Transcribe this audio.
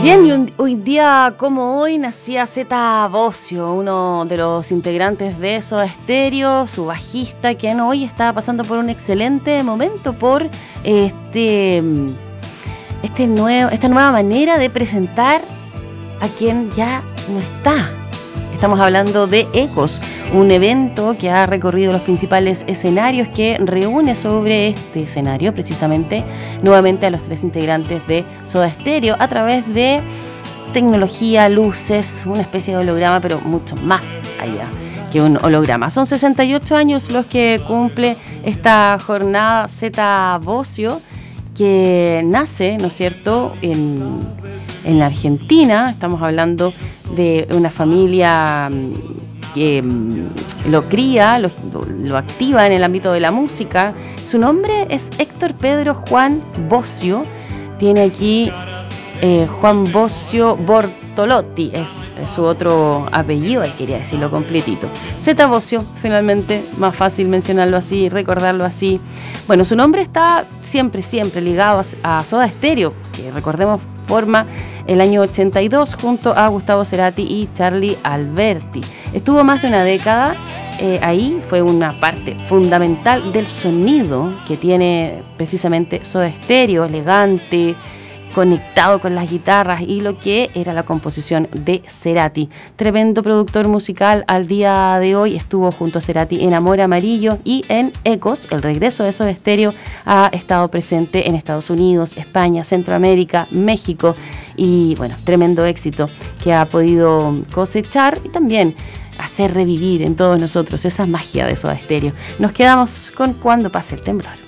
Bien, y hoy día como hoy nacía Zeta Bosio, uno de los integrantes de Soda Stereo, su bajista, quien hoy está pasando por un excelente momento por esta nueva manera de presentar a quien ya no está. Estamos hablando de Ecos, un evento que ha recorrido los principales escenarios, que reúne sobre este escenario precisamente nuevamente a los tres integrantes de Soda Stereo a través de tecnología, luces, una especie de holograma, pero mucho más allá que un holograma. Son 68 años los que cumple esta jornada Zeta Bosio, que nace, ¿no es cierto?, en la Argentina. Estamos hablando de una familia que lo cría, lo activa en el ámbito de la música. Su nombre es Héctor Pedro Juan Bosio. Tiene aquí Juan Bosio Bortolotti, es su otro apellido, ahí quería decirlo completito. Zeta Bosio, finalmente, más fácil mencionarlo así, recordarlo así. Bueno, su nombre está siempre ligado a Soda Stereo, que recordemos forma el año 82 junto a Gustavo Cerati y Charly Alberti. Estuvo más de una década ahí, fue una parte fundamental del sonido que tiene precisamente Soda Stereo, elegante, conectado con las guitarras y lo que era la composición de Cerati. Tremendo productor musical. Al día de hoy estuvo junto a Cerati en Amor Amarillo y en Ecos. El regreso de Soda Stereo ha estado presente en Estados Unidos, España, Centroamérica, México, y bueno, tremendo éxito que ha podido cosechar y también hacer revivir en todos nosotros esa magia de Soda Stereo. Nos quedamos con Cuando pase el temblor.